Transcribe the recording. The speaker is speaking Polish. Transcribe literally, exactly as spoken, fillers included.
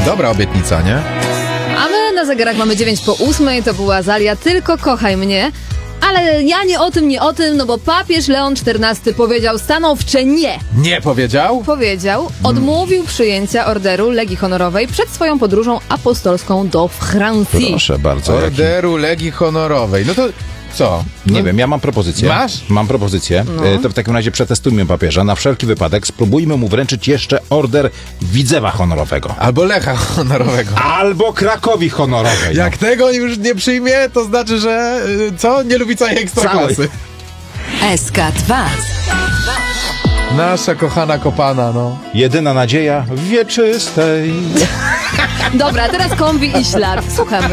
Dobra obietnica, nie? A my na zegarach mamy dziewięć po ósmej, to była Azalia, tylko kochaj mnie. Ale ja nie o tym, nie o tym, no bo papież Leon czternasty powiedział stanowcze nie. Nie powiedział? Powiedział, odmówił przyjęcia orderu Legii Honorowej przed swoją podróżą apostolską do Francji. Proszę bardzo. jaki- Orderu Legii Honorowej. No to co? Nie no, wiem, ja mam propozycję. Masz? Mam propozycję. No. E, To w takim razie przetestujmy papieża. Na wszelki wypadek spróbujmy mu wręczyć jeszcze order Widzewa Honorowego. Albo Lecha Honorowego. Albo Krakowi Honorowej. Jak tego już nie przyjmie, to znaczy, że y, co? Nie lubi całej ekstraklasy. S K dwa. Nasza kochana kopana, no. Jedyna nadzieja wieczystej. Dobra, teraz kombi i ślad. Słuchamy.